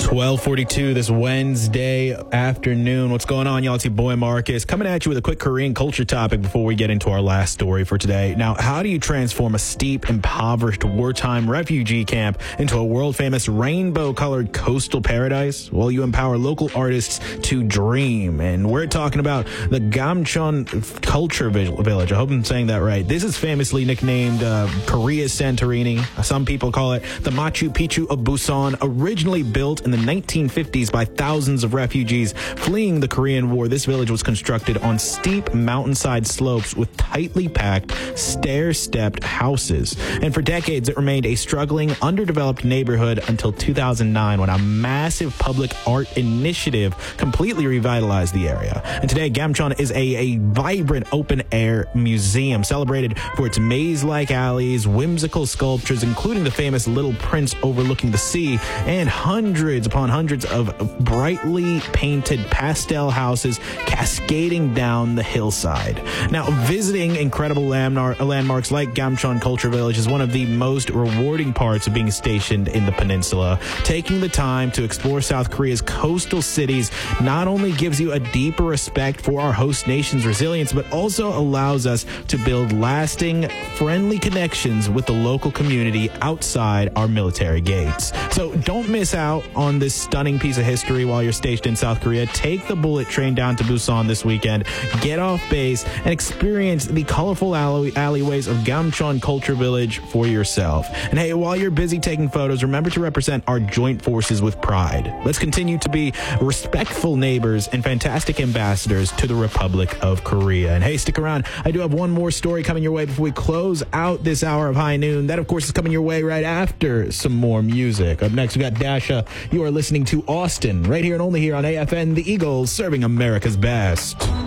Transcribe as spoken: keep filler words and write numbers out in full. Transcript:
twelve forty-two this Wednesday afternoon. What's going on, y'all? It's your boy Marcus coming at you with a quick Korean culture topic before we get into our last story for today. Now, how do you transform a steep, impoverished wartime refugee camp into a world-famous rainbow-colored coastal paradise? Well, you empower local artists to dream. And we're talking about the Gamcheon Culture Village. I hope I'm saying that right. This is famously nicknamed uh, Korea's Santorini. Some people call it the Machu Picchu of Busan. Originally built in the nineteen fifties by thousands of refugees fleeing the Korean War, this village was constructed on steep mountainside slopes with tightly packed, stair-stepped houses. And for decades, it remained a struggling, underdeveloped neighborhood until two thousand nine, when a massive public art initiative completely revitalized the area. And today, Gamcheon is a, a vibrant open-air museum celebrated for its maze-like alleys, whimsical sculptures, including the famous Little Prince overlooking the sea, and hundreds upon hundreds of brightly painted pastel houses cascading down the hillside. Now, visiting incredible landmark, landmarks like Gamcheon Culture Village is one of the most rewarding parts of being stationed in the peninsula. Taking the time to explore South Korea's coastal cities not only gives you a deeper respect for our host nation's resilience, but also allows us to build lasting, friendly connections with the local community outside our military gates. So don't miss out on this stunning piece of history while you're stationed in South Korea. Take the bullet train down to Busan this weekend, get off base, and experience the colorful alley- alleyways of Gamcheon Culture Village for yourself. And hey, while you're busy taking photos, remember to represent our joint forces with pride. Let's continue to be respectful neighbors and fantastic ambassadors to the Republic of Korea. And hey, stick around. I do have one more story coming your way before we close out this hour of High Noon. That, of course, is coming your way right after some more music. Up next, we got Dasha. You are listening to Austin, right here and only here on A F N, The Eagles, serving America's best.